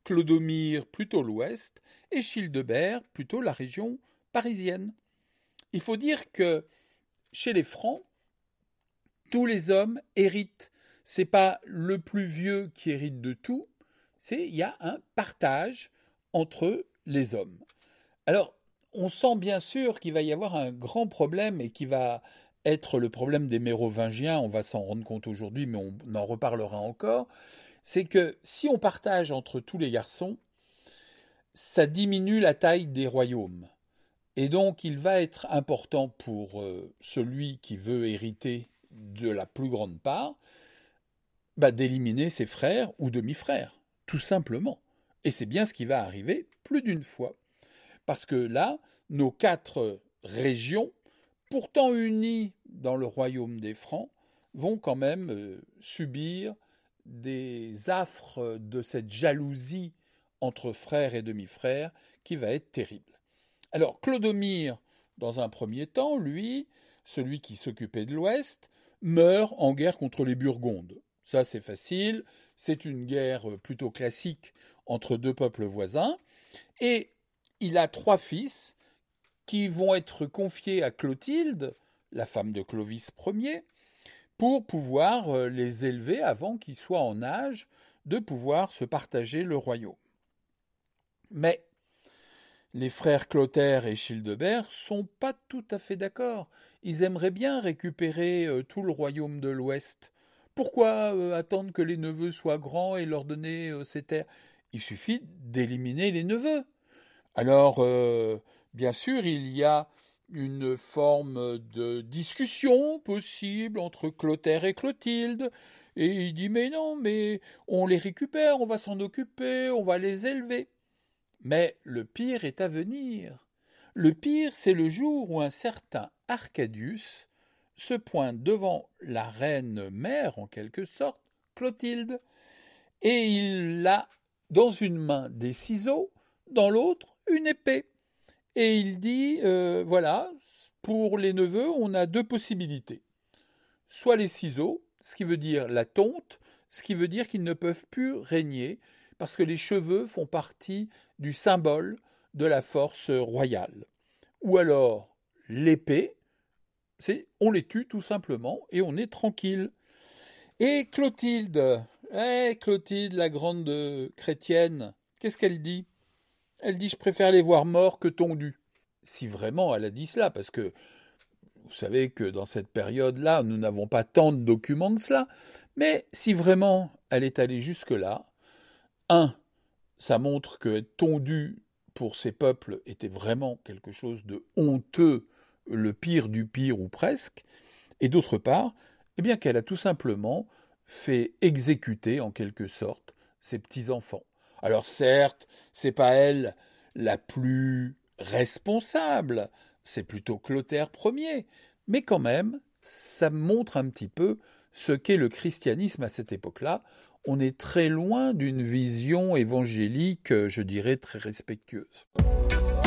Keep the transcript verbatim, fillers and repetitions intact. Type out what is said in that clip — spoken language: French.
Clodomir plutôt l'ouest et Childebert plutôt la région parisienne. Il faut dire que chez les Francs, tous les hommes héritent. C'est pas le plus vieux qui hérite de tout, c'est il y a un partage entre les hommes. Alors, on sent bien sûr qu'il va y avoir un grand problème et qui va être le problème des Mérovingiens, on va s'en rendre compte aujourd'hui, mais on en reparlera encore, c'est que si on partage entre tous les garçons, ça diminue la taille des royaumes. Et donc, il va être important pour euh, celui qui veut hériter de la plus grande part, bah, d'éliminer ses frères ou demi-frères, tout simplement. Et c'est bien ce qui va arriver plus d'une fois. Parce que là, nos quatre régions, pourtant unies dans le royaume des Francs, vont quand même euh, subir des affres de cette jalousie entre frères et demi-frères qui va être terrible. Alors, Clodomir, dans un premier temps, lui, celui qui s'occupait de l'Ouest, meurt en guerre contre les Burgondes. Ça, c'est facile, c'est une guerre plutôt classique entre deux peuples voisins, et il a trois fils qui vont être confiés à Clotilde, la femme de Clovis Ier, pour pouvoir les élever avant qu'ils soient en âge de pouvoir se partager le royaume. Mais les frères Clotaire et Childebert sont pas tout à fait d'accord. Ils aimeraient bien récupérer euh, tout le royaume de l'Ouest. Pourquoi euh, attendre que les neveux soient grands et leur donner euh, ces terres? Il suffit d'éliminer les neveux. Alors, euh, bien sûr, il y a une forme de discussion possible entre Clotaire et Clotilde. Et il dit, mais non, mais on les récupère, on va s'en occuper, on va les élever. Mais le pire est à venir. Le pire, c'est le jour où un certain Arcadius se pointe devant la reine mère, en quelque sorte, Clotilde, et il a dans une main des ciseaux, dans l'autre une épée. Et il dit, euh, voilà, pour les neveux, on a deux possibilités. Soit les ciseaux, ce qui veut dire la tonte, ce qui veut dire qu'ils ne peuvent plus régner, parce que les cheveux font partie du symbole de la force royale. Ou alors l'épée, c'est on les tue tout simplement et on est tranquille. Et Clotilde, eh, Clotilde, la grande chrétienne, qu'est-ce qu'elle dit? Elle dit, je préfère les voir morts que tondus. Si vraiment elle a dit cela, parce que vous savez que dans cette période-là, nous n'avons pas tant de documents de cela, mais si vraiment elle est allée jusque-là, un, ça montre que être tondu pour ces peuples était vraiment quelque chose de honteux, le pire du pire ou presque, et d'autre part, eh bien qu'elle a tout simplement fait exécuter en quelque sorte ses petits-enfants. Alors certes, c'est pas elle la plus responsable, c'est plutôt Clotaire Ier, mais quand même, ça montre un petit peu ce qu'est le christianisme à cette époque-là. On est très loin d'une vision évangélique, je dirais, très respectueuse.